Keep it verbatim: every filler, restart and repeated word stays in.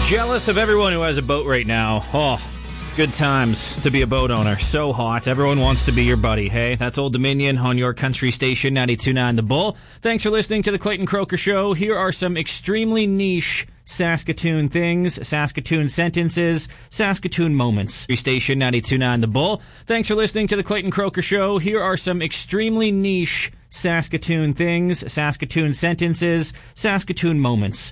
Jealous of everyone who has a boat right now. Oh, good times to be a boat owner. So hot. Everyone wants to be your buddy. Hey, that's Old Dominion on your country station, ninety-two point nine The Bull. Thanks for listening to the Clayton Croker Show. Here are some extremely niche Saskatoon things, Saskatoon sentences, Saskatoon moments. Your station, ninety-two point nine The Bull. Thanks for listening to the Clayton Croker Show. Here are some extremely niche Saskatoon things, Saskatoon sentences, Saskatoon moments.